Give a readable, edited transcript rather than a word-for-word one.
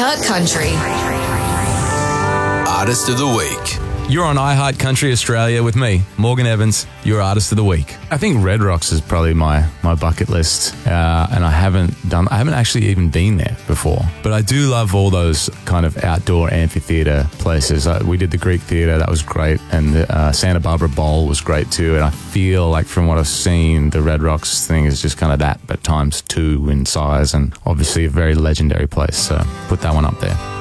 iHeart Country. Artist of the Week. You're on iHeart Country Australia with me, Morgan Evans, your Artist of the Week. I think Red Rocks is probably my bucket list, and I haven't actually even been there before. But I do love all those kind of outdoor amphitheatre places. We did the Greek Theatre, that was great, and the Santa Barbara Bowl was great too. And I feel like from what I've seen, the Red Rocks thing is just kind of that, but times 2 in size, and obviously a very legendary place. So put that one up there.